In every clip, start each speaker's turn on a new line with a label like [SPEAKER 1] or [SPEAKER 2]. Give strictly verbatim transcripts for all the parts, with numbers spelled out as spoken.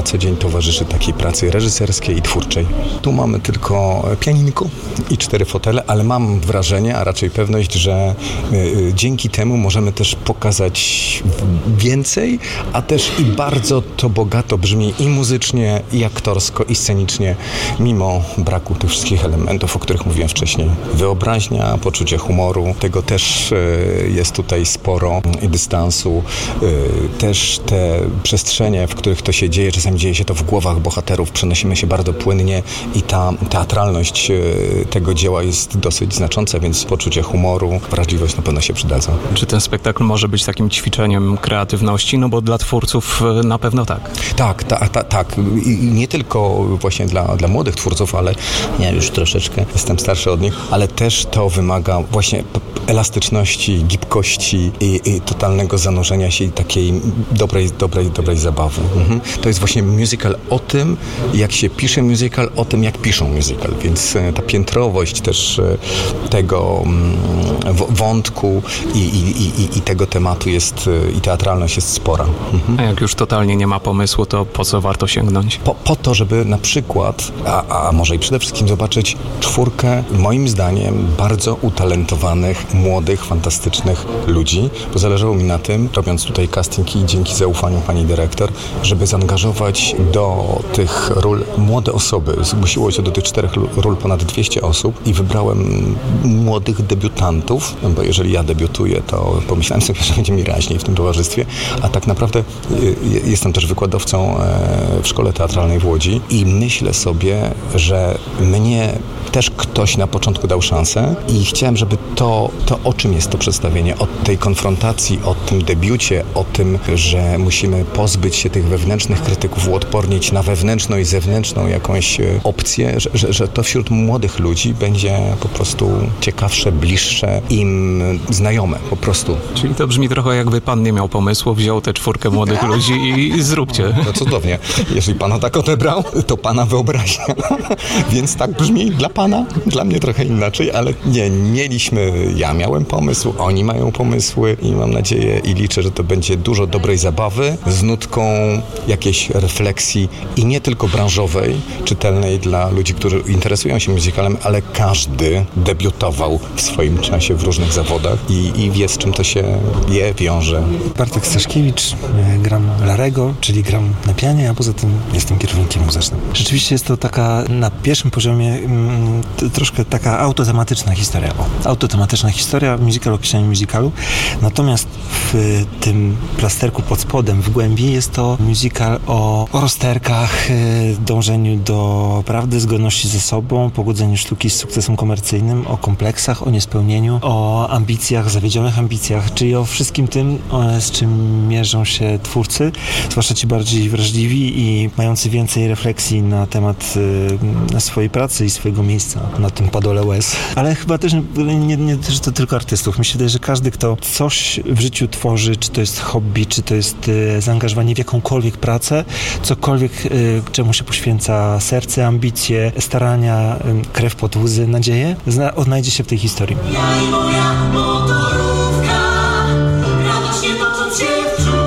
[SPEAKER 1] co dzień towarzyszy takiej pracy reżyserskiej i twórczej. Tu mamy tylko pianinko i cztery fotele, ale mam wrażenie, a raczej pewność, że y, dzięki temu możemy też pokazać więcej, a też i bardzo to bogato brzmi i muzycznie, i aktorsko, i scenicznie, mimo braku tych wszystkich elementów, o których mówiłem wcześniej. Wyobraźnia, poczucie humoru, tego też y, jest tutaj sporo i dystansu. Y, też te przestrzenie, w których to się dzieje, czasami dzieje się to w głowach bohaterów, przenosimy się bardzo płynnie i ta teatralność y, tego dzieła jest dosyć znacząca, więc poczucie humoru, wrażliwość na pewno się przydadzą.
[SPEAKER 2] Czy ten spektakl może być takim ćwiczeniem kreatywności? No bo dla twórców na pewno tak.
[SPEAKER 1] Tak, ta, ta, tak. I nie tylko właśnie dla, dla młodych twórców, ale ja już troszeczkę jestem starszy od nich, ale też to wymaga właśnie elastyczności, gibkości i, i totalnego zanurzenia się i takiej dobrej, dobrej, dobrej zabawy. Mhm. To jest właśnie musical o tym, jak się pisze musical, o tym, jak piszą musical, więc ta piętrowość też tego wątku i, i, i, i tego tematu jest, i teatralność jest spora. Mhm.
[SPEAKER 2] A jak już totalnie nie ma pomysłu, to po co warto sięgnąć?
[SPEAKER 1] Po, po to, żeby na przykład, a, a może i przede wszystkim zobaczyć czwórkę, moim zdaniem, bardzo utalentowanych, młodych, fantastycznych ludzi, bo zależało mi na tym, robiąc tutaj casting i dzięki zaufaniu pani dyrektor, żeby zaangażować do tych ról młode osoby. Zgłosiło się do tych czterech ról ponad dwieście osób i wybrałem młodych debiutantów, bo jeżeli ja debiutuję, to pomyślałem sobie, że będzie mi raźniej w tym towarzystwie, a tak naprawdę jestem też wykładowcą w szkole teatralnej w Łodzi i myślę sobie, że mnie też ktoś na początku dał szansę i chciałem, żeby to, to o czym jest to przedstawienie, o tej konfrontacji, o tym debiucie, o tym, że musimy pozbyć się tych wewnętrznych krytyków, uodpornić na wewnętrzną i zewnętrzną jakąś opcję, że, że, że to wśród młodych ludzi będzie po prostu ciekawsze, bliższe, im znajome po prostu.
[SPEAKER 2] Czyli to brzmi trochę jakby pan nie miał pomysłu, wziął tę czwórkę młodych ludzi i zróbcie.
[SPEAKER 1] No cudownie. Jeżeli pana tak odebrał, to pana wyobraźnia. Więc tak brzmi dla pana, dla mnie trochę inaczej, ale nie, mieliśmy, ja miałem pomysł, oni mają pomysły i mam nadzieję i liczę, że to będzie dużo dobrej zabawy z nutką jakiejś refleksji i nie tylko branżowej, czytelnej dla ludzi, którzy interesują się musicalem, ale każdy debiutował w swoim czasie w różnych zawodach i, i wie, z czym to się je, wiąże.
[SPEAKER 3] Bartek Staszkiewicz, gram Larego, czyli gram na pianie, a poza tym jestem kierownikiem muzycznym. Rzeczywiście jest to taka na pierwszym poziomie mm, t- troszkę taka autotematyczna historia. O, autotematyczna historia, musical o pisaniu musicalu. Natomiast w tym plasterku pod spodem, w głębi jest to musical o, o rozterkach, dążeniu do prawdy, zgodności ze sobą, pogodzeniu sztuki z sukcesem komercyjnym, o kompleksach, o niespełnieniu, o ambicjach, zawiedzionych ambicjach, czyli o wszystkim tym, z czym mierzą się twórcy, zwłaszcza ci bardziej wrażliwi i mający więcej refleksji na temat y, swojej pracy i swojego miejsca na tym padole łez. Ale chyba też nie, nie że to tylko artystów. Mi się wydaje, że każdy, kto coś w życiu tworzy, czy to jest hobby, czy to jest y, zaangażowanie w jakąkolwiek pracę, cokolwiek, y, czemu się poświęca serce, ambicje, starania, y, krew pod łzy, nadzieję, zna, odnajdzie się w tej historii.
[SPEAKER 4] Ja i moja motorówka, radośnie tocząc się w przód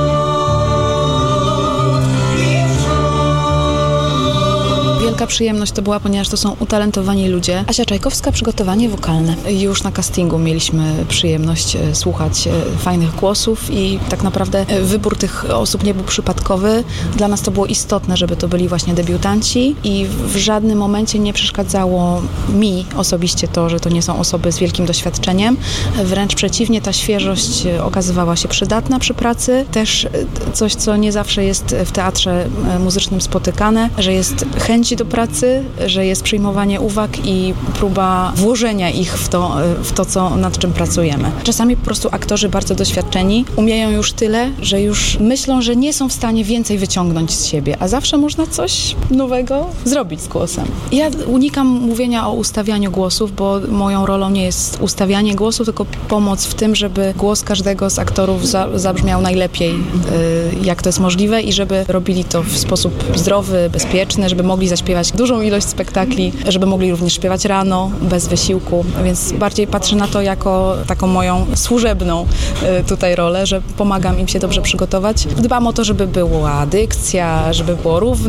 [SPEAKER 4] i w przód.
[SPEAKER 5] Wielka przyjemność to była, ponieważ to są utalentowani ludzie. Asia Czajkowska, przygotowanie wokalne. Już na castingu mieliśmy przyjemność słuchać fajnych głosów i tak naprawdę wybór tych osób nie był przypadkowy. Dla nas to było istotne, żeby to byli właśnie debiutanci i w żadnym momencie nie przeszkadzało mi osobiście to, że to nie są osoby z wielkim doświadczeniem. Wręcz przeciwnie, ta świeżość okazywała się przydatna przy pracy. Też coś, co nie zawsze jest w teatrze muzycznym spotykane, że jest chęć do pracy, że jest przyjmowanie uwag i próba włożenia ich w to, w to, co, nad czym pracujemy. Czasami po prostu aktorzy bardzo doświadczeni umieją już tyle, że już myślą, że nie są w stanie więcej wyciągnąć z siebie, a zawsze można coś nowego zrobić z głosem. Ja unikam mówienia o ustawianiu głosów, bo moją rolą nie jest ustawianie głosu, tylko pomoc w tym, żeby głos każdego z aktorów za, zabrzmiał najlepiej, yy, jak to jest możliwe i żeby robili to w sposób zdrowy, bezpieczny, żeby mogli zaśpiewać dużą ilość spektakli, żeby mogli również śpiewać rano, bez wysiłku, więc bardziej patrzę na to jako taką moją służebną y, tutaj rolę, że pomagam im się dobrze przygotować. Dbam o to, żeby była dykcja, żeby było równo,